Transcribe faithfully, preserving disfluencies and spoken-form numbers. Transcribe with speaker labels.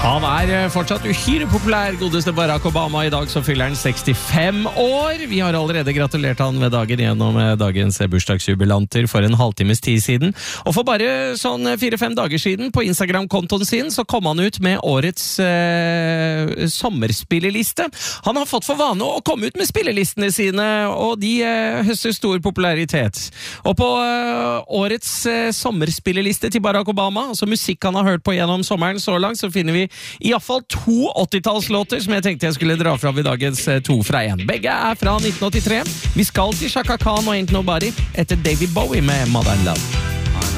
Speaker 1: Han er fortsatt uhyre populær, godeste Barack Obama. I dag så fyller han sekstifem år. Vi har allerede gratulert han ved dagen gjennom dagens bursdagsjubilanter for en halvtimes tid siden. Og for bare sånn fire-fem dager siden på Instagram-kontoen sin så kom han ut med årets eh, sommerspilleliste. Han har fått for vane å komme ut med spillelistene sine, og de eh, høster stor popularitet. Og på eh, årets eh, sommerspilleliste til Barack Obama, altså musikk han har hørt på gjennom sommeren så langt, så finner vi i hvert fall to åttitallslåter som jeg tenkte jeg skulle dra fra ved dagens to fra en. Begge er fra nitten åttitre. Vi skal til Chaka Khan og Ain't Nobody etter David Bowie med Modern Love.